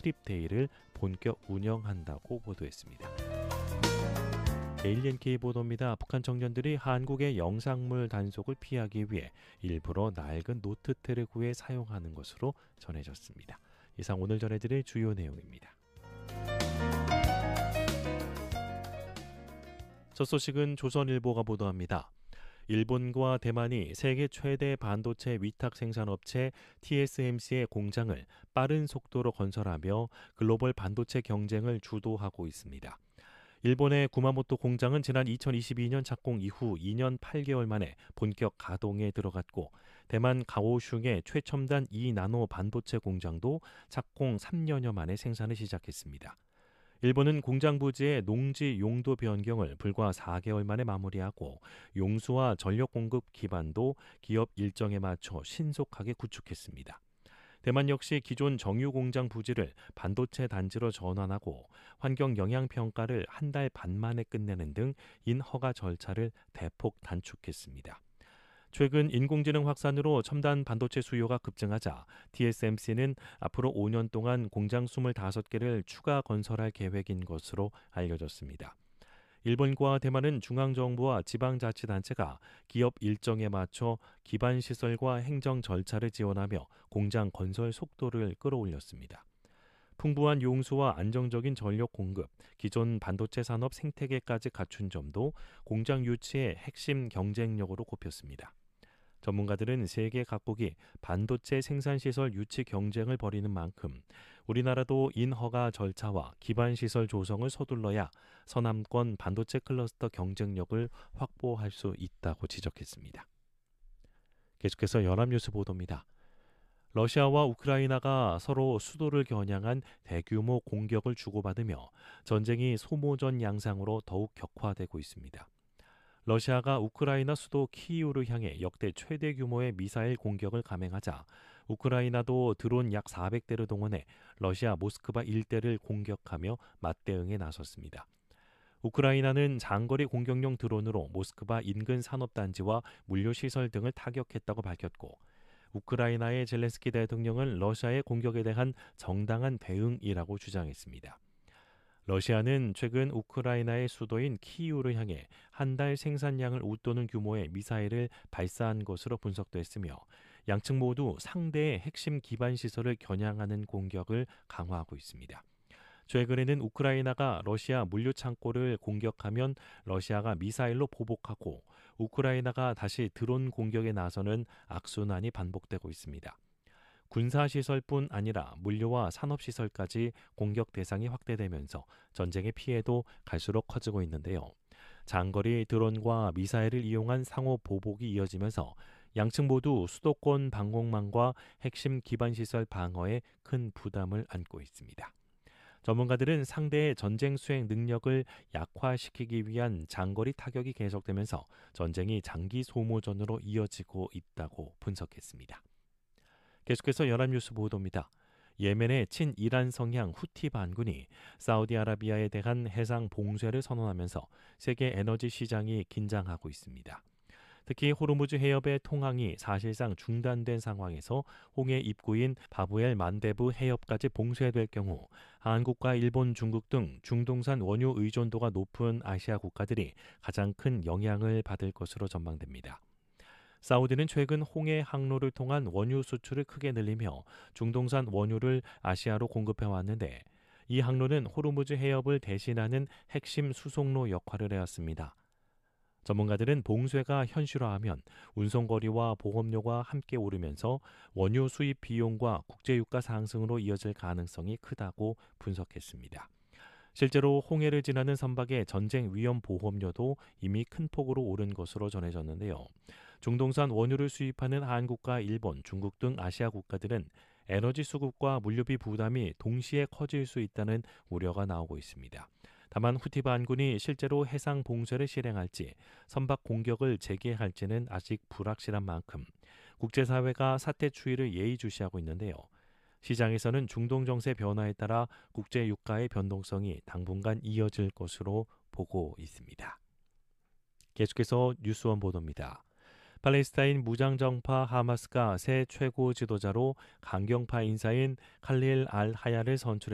트립데이를 본격 운영한다고 보도했습니다. ANK 보도입니다. 북한 청년들이 한국의 영상물 단속을 피하기 위해 일부러 낡은 노트태를 구해 사용하는 것으로 전해졌습니다. 이상 오늘 전해드릴 주요 내용입니다. 첫 소식은 조선일보가 보도합니다. 일본과 대만이 세계 최대 반도체 위탁 생산업체 TSMC의 공장을 빠른 속도로 건설하며 글로벌 반도체 경쟁을 주도하고 있습니다. 일본의 구마모토 공장은 지난 2022년 착공 이후 2년 8개월 만에 본격 가동에 들어갔고, 대만 가오슝의 최첨단 2나노 반도체 공장도 착공 3년여 만에 생산을 시작했습니다. 일본은 공장 부지의 농지 용도 변경을 불과 4개월 만에 마무리하고 용수와 전력 공급 기반도 기업 일정에 맞춰 신속하게 구축했습니다. 대만 역시 기존 정유 공장 부지를 반도체 단지로 전환하고 환경 영향 평가를 한 달 반 만에 끝내는 등 인허가 절차를 대폭 단축했습니다. 최근 인공지능 확산으로 첨단 반도체 수요가 급증하자 TSMC는 앞으로 5년 동안 공장 25개를 추가 건설할 계획인 것으로 알려졌습니다. 일본과 대만은 중앙정부와 지방자치단체가 기업 일정에 맞춰 기반시설과 행정 절차를 지원하며 공장 건설 속도를 끌어올렸습니다. 풍부한 용수와 안정적인 전력 공급, 기존 반도체 산업 생태계까지 갖춘 점도 공장 유치의 핵심 경쟁력으로 꼽혔습니다. 전문가들은 세계 각국이 반도체 생산시설 유치 경쟁을 벌이는 만큼 우리나라도 인허가 절차와 기반시설 조성을 서둘러야 서남권 반도체 클러스터 경쟁력을 확보할 수 있다고 지적했습니다. 계속해서 연합뉴스 보도입니다. 러시아와 우크라이나가 서로 수도를 겨냥한 대규모 공격을 주고받으며 전쟁이 소모전 양상으로 더욱 격화되고 있습니다. 러시아가 우크라이나 수도 키이우를 향해 역대 최대 규모의 미사일 공격을 감행하자 우크라이나도 드론 약 400대를 동원해 러시아 모스크바 일대를 공격하며 맞대응에 나섰습니다. 우크라이나는 장거리 공격용 드론으로 모스크바 인근 산업단지와 물류시설 등을 타격했다고 밝혔고, 우크라이나의 젤렌스키 대통령은 러시아의 공격에 대한 정당한 대응이라고 주장했습니다. 러시아는 최근 우크라이나의 수도인 키이우를 향해 한 달 생산량을 웃도는 규모의 미사일을 발사한 것으로 분석됐으며, 양측 모두 상대의 핵심 기반 시설을 겨냥하는 공격을 강화하고 있습니다. 최근에는 우크라이나가 러시아 물류 창고를 공격하면 러시아가 미사일로 보복하고 우크라이나가 다시 드론 공격에 나서는 악순환이 반복되고 있습니다. 군사시설뿐 아니라 물류와 산업시설까지 공격 대상이 확대되면서 전쟁의 피해도 갈수록 커지고 있는데요. 장거리 드론과 미사일을 이용한 상호 보복이 이어지면서 양측 모두 수도권 방공망과 핵심 기반시설 방어에 큰 부담을 안고 있습니다. 전문가들은 상대의 전쟁 수행 능력을 약화시키기 위한 장거리 타격이 계속되면서 전쟁이 장기 소모전으로 이어지고 있다고 분석했습니다. 계속해서 연합뉴스 보도입니다. 예멘의 친이란 성향 후티 반군이 사우디아라비아에 대한 해상 봉쇄를 선언하면서 세계 에너지 시장이 긴장하고 있습니다. 특히 호르무즈 해협의 통항이 사실상 중단된 상황에서 홍해 입구인 바브엘 만데부 해협까지 봉쇄될 경우 한국과 일본, 중국 등 중동산 원유 의존도가 높은 아시아 국가들이 가장 큰 영향을 받을 것으로 전망됩니다. 사우디는 최근 홍해 항로를 통한 원유 수출을 크게 늘리며 중동산 원유를 아시아로 공급해 왔는데, 이 항로는 호르무즈 해협을 대신하는 핵심 수송로 역할을 해왔습니다. 전문가들은 봉쇄가 현실화하면 운송거리와 보험료가 함께 오르면서 원유 수입 비용과 국제유가 상승으로 이어질 가능성이 크다고 분석했습니다. 실제로 홍해를 지나는 선박의 전쟁 위험 보험료도 이미 큰 폭으로 오른 것으로 전해졌는데요. 중동산 원유를 수입하는 한국과 일본, 중국 등 아시아 국가들은 에너지 수급과 물류비 부담이 동시에 커질 수 있다는 우려가 나오고 있습니다. 다만 후티 반군이 실제로 해상 봉쇄를 실행할지 선박 공격을 재개할지는 아직 불확실한 만큼 국제사회가 사태 추이를 예의주시하고 있는데요. 시장에서는 중동 정세 변화에 따라 국제 유가의 변동성이 당분간 이어질 것으로 보고 있습니다. 계속해서 뉴스원 보도입니다. 팔레스타인 무장정파 하마스가 새 최고 지도자로 강경파 인사인 칼릴 알 하야를 선출했습니다.